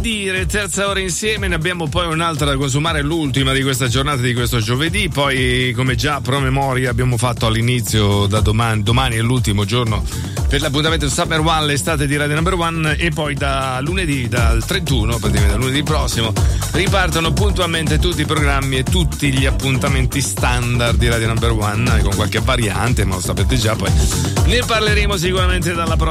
dire, terza ora insieme, ne abbiamo poi un'altra da consumare, l'ultima di questa giornata, di questo giovedì. Poi, come già promemoria abbiamo fatto all'inizio, da domani è l'ultimo giorno per l'appuntamento Summer One, l'estate di Radio Number One, e poi da lunedì, dal 31, praticamente da lunedì prossimo, ripartono puntualmente tutti i programmi e tutti gli appuntamenti standard di Radio Number One, con qualche variante, ma lo sapete già, poi ne parleremo sicuramente dalla prossima